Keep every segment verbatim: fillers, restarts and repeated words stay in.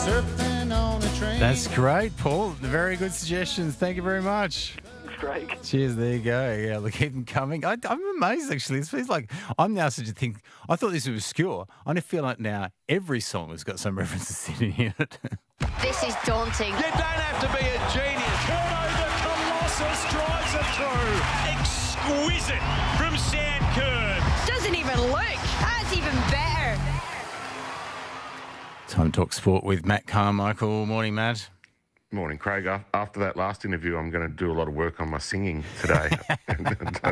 surfing on a train. That's great, Paul. Very good suggestions. Thank you very much. Craig. Cheers, there you go. Yeah, look, keep them coming. I, I'm amazed, actually. It feels like I'm now such a thing. I thought this was obscure. I feel like now every song has got some references sitting in it. This is daunting. You don't have to be a genius. Curto the Colossus drives it through. Exquisite from Sam Kerr. Doesn't even look. That's even better. Time to talk sport with Matt Carmichael. Morning, Matt. Morning, Craig. After that last interview, I'm going to do a lot of work on my singing today. uh,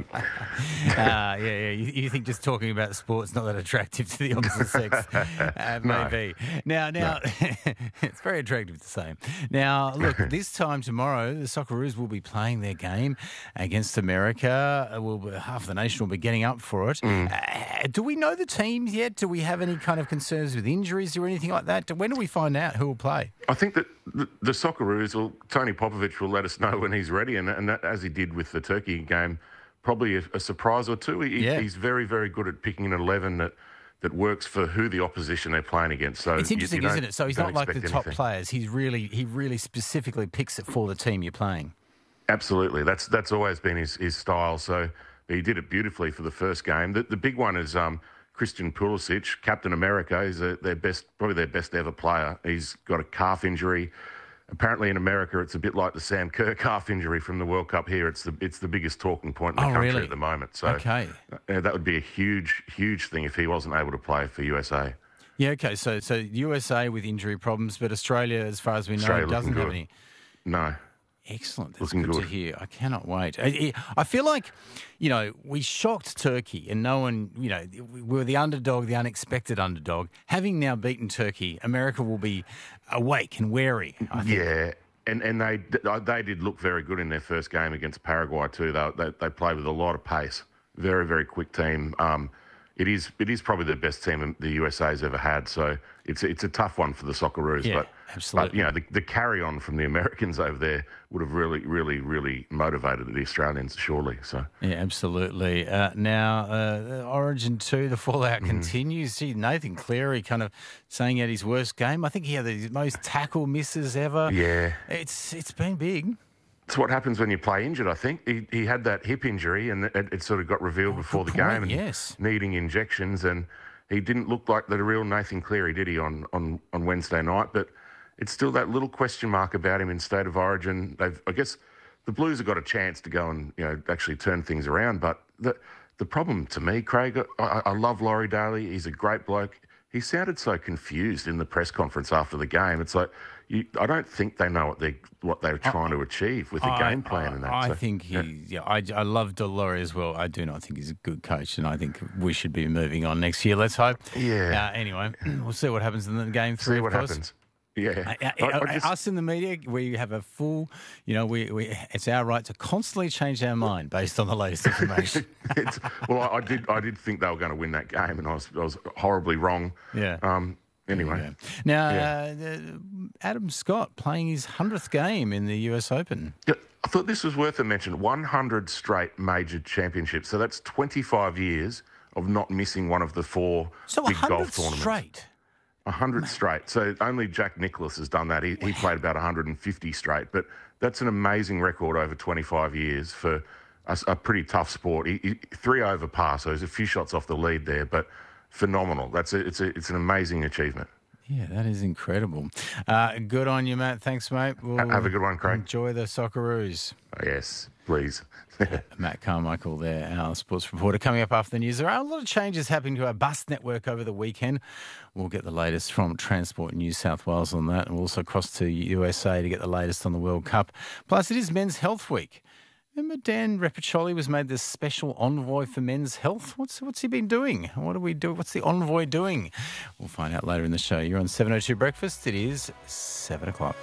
yeah, yeah. You, you think just talking about sport's not that attractive to the opposite sex? Uh, maybe. No. Now, now, no. It's very attractive the same. Now, look, this time tomorrow, the Socceroos will be playing their game against America. Uh, we'll, half the nation will be getting up for it. Mm. Uh, do we know the teams yet? Do we have any kind of concerns with injuries or anything like that? When do we find out who will play? I think that the, the Socceroos, will, Tony Popovich will let us know when he's ready, and, and that, as he did with the Turkey game, probably a, a surprise or two. He, yeah. He's very, very good at picking an eleven that, that works for who the opposition they're playing against. So it's interesting, you, you isn't it? So he's not like the top anything. players. He's really, he really specifically picks it for the team you're playing. Absolutely, that's that's always been his, his style. So he did it beautifully for the first game. The, the big one is um, Christian Pulisic, Captain America. He's a, their best, probably their best ever player. He's got a calf injury. Apparently in America, it's a bit like the Sam Kerr calf injury from the World Cup here. It's the it's the biggest talking point in the oh, country really? at the moment. So okay. uh, that would be a huge, huge thing if he wasn't able to play for U S A. Yeah, okay. So so U S A with injury problems, but Australia, as far as we know, Australia doesn't have good. any. No. Excellent. That's Looking good, good to hear. I cannot wait. I, I feel like, you know, we shocked Turkey and no one, you know, we were the underdog, the unexpected underdog. Having now beaten Turkey, America will be awake and wary, I think. Yeah. And and they they did look very good in their first game against Paraguay too. They they, they played with a lot of pace. Very very quick team. Um, it is it is probably the best team the U S A's ever had. So it's it's a tough one for the Socceroos. Yeah, but absolutely. But you know the, the carry on from the Americans over there would have really really really motivated the Australians surely. So yeah, absolutely. Uh, now uh, Origin two, the fallout mm. continues. See Nathan Cleary kind of saying at his worst game. I think he had the most tackle misses ever. Yeah, it's it's been big. It's what happens when you play injured, I think. He he had that hip injury and it, it sort of got revealed oh, before the point, game and yes. needing injections. And he didn't look like the real Nathan Cleary, did he, on, on, on Wednesday night? But it's still that little question mark about him in State of Origin. They've, I guess the Blues have got a chance to go and, you know, actually turn things around. But the the problem to me, Craig, I, I love Laurie Daly. He's a great bloke. He sounded so confused in the press conference after the game. It's like, you, I don't think they know what they what they're trying I, to achieve with the I, game plan I, and that. I so, think he, yeah, yeah I, I love Delore as well. I do not think he's a good coach, and I think we should be moving on next year. Let's hope. Yeah. Uh, anyway, we'll see what happens in the game three. See what of course. happens. Yeah, uh, uh, I, I just... us in the media, we have a full, you know, we, we it's our right to constantly change our mind based on the latest information. it's, well, I, I did, I did think they were going to win that game, and I was, I was horribly wrong. Yeah. Um. Anyway, yeah. now yeah. uh, Adam Scott playing his hundredth game in the U S Open. Yeah, I thought this was worth a mention. one hundred straight major championships. So that's twenty-five years of not missing one of the four so big golf tournaments. Straight. one hundred straight. So only Jack Nicklaus has done that. He, he played about one hundred fifty straight. But that's an amazing record over twenty-five years for a, a pretty tough sport. He, he, three over par, so there's a few shots off the lead there, but phenomenal. That's a, it's a, it's an amazing achievement. Yeah, that is incredible. Uh, good on you, Matt. Thanks, mate. We'll Have a good one, Craig. Enjoy the Socceroos. Oh, yes, please. Matt Carmichael there, our sports reporter. Coming up after the news, there are a lot of changes happening to our bus network over the weekend. We'll get the latest from Transport New South Wales on that, and we'll also cross to U S A to get the latest on the World Cup. Plus, it is Men's Health Week. Remember Dan Repiccioli was made the special envoy for men's health? What's what's he been doing? What do we do? What's the envoy doing? We'll find out later in the show. You're on seven oh two Breakfast. It is seven o'clock.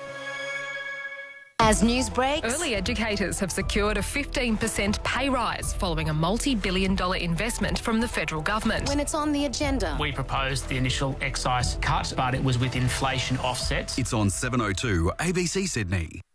As news breaks, early educators have secured a fifteen percent pay rise following a multi-billion dollar investment from the federal government. When it's on the agenda, we proposed the initial excise cut, but it was with inflation offsets. It's on seven oh two A B C Sydney.